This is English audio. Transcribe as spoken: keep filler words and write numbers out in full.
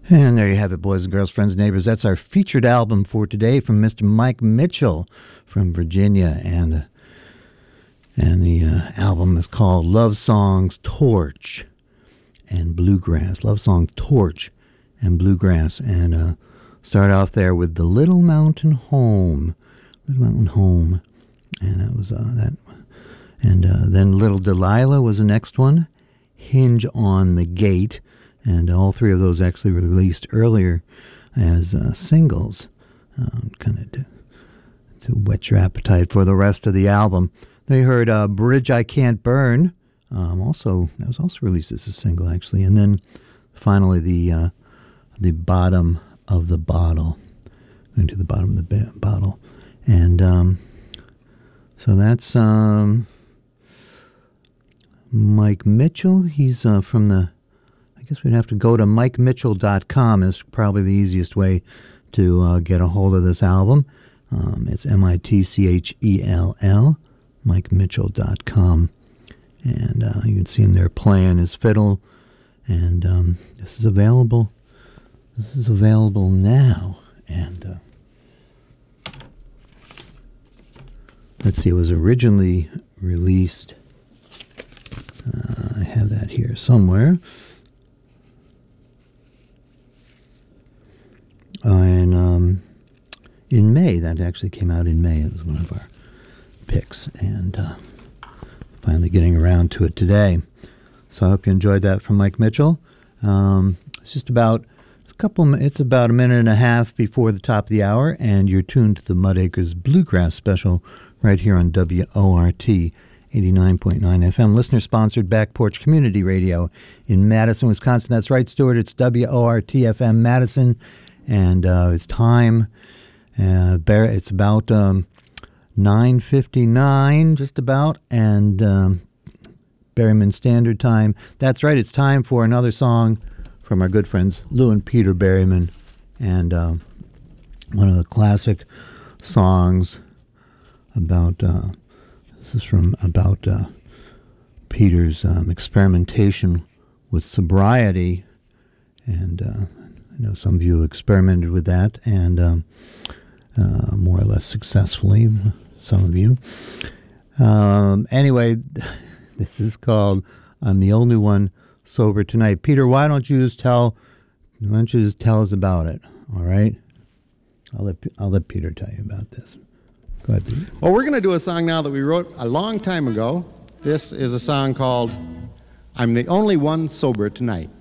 And there you have it, boys and girls, friends and neighbors. That's our featured album for today from Mister Mike Mitchell from Virginia. And, uh, and the uh, album is called Love Songs, Torch, and Bluegrass. Love Song, Torch, and Bluegrass. And uh, start off there with The Little Mountain Home. Little Mountain Home. And that was uh, that. And uh, then Little Delilah was the next one. Hinge on the Gate. And all three of those actually were released earlier as uh, singles, um, kind of to, to whet your appetite for the rest of the album. They heard uh, Bridge I Can't Burn, um, also that was also released as a single actually, and then finally the uh, the Bottom of the Bottle, into the bottom of the ba- bottle, and um, so that's um, Mike Mitchell. He's uh, from the. I guess we'd have to go to mike mitchell dot com is probably the easiest way to uh, get a hold of this album. Um, it's M I T C H E L L, mike mitchell dot com. And uh, you can see him there playing his fiddle. And um, this is available. This is available now. And uh, let's see, it was originally released. Uh, I have that here somewhere. Uh, and um, in May, that actually came out in May. It was one of our picks, and uh, finally getting around to it today. So I hope you enjoyed that from Mike Mitchell. Um, it's just about a couple. It's about a minute and a half before the top of the hour, and you're tuned to the Mud Acres Bluegrass Special right here on W O R T eighty-nine point nine F M, listener-sponsored Back Porch Community Radio in Madison, Wisconsin. That's right, Stuart. It's W O R T F M Madison. And uh, it's time, uh, it's about um, nine fifty-nine, just about, and um, Berryman Standard Time. That's right, it's time for another song from our good friends Lou and Peter Berryman, and uh, one of the classic songs about, uh, this is from about uh, Peter's um, experimentation with sobriety, and uh, I know some of you experimented with that, and um, uh, more or less successfully, some of you. Um, anyway, this is called I'm the Only One Sober Tonight. Peter, why don't you just tell, why don't you just tell us about it, all right? I'll let, I'll let Peter tell you about this. Go ahead, Peter. Well, we're going to do a song now that we wrote a long time ago. This is a song called I'm the Only One Sober Tonight.